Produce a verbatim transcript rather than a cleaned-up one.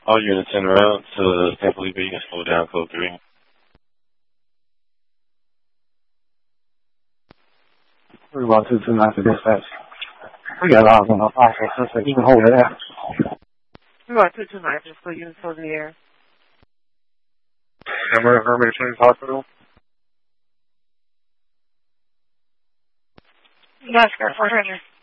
All units en route to San Felipe, you can slow down code three. three one two two nine for dispatch. We got ours on the office, so you can hold it out. three one two two nine, just put units over the air. Camera, Herman Children's Hospital. Yes, sir, four hundred.